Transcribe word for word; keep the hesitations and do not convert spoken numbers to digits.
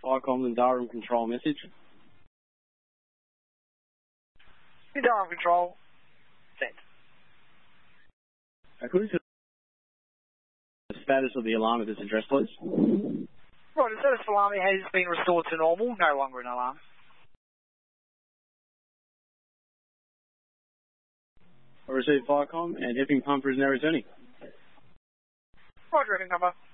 Firecom and Durham Control message. Durham Control, sent. Uh, could you the status of the alarm at this address, please? Right, the status of alarm has been restored to normal, no longer an alarm. I received Firecom and Epping Pumper is now returning. Roger, Epping Pumper.